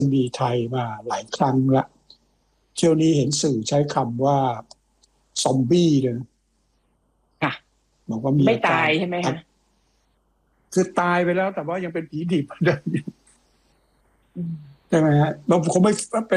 มีไทยมาหลายครั้งละเที่ยวนี้เห็นสื่อใช้คำว่าซอมบี้เลยค่ะบอกว่ามีไม่อาการตายใช่ไหมคะคือตายไปแล้วแต่ว่ายังเป็นผีดิบเหมือนเดิมอืมใช่ไหมฮะเราคงไม่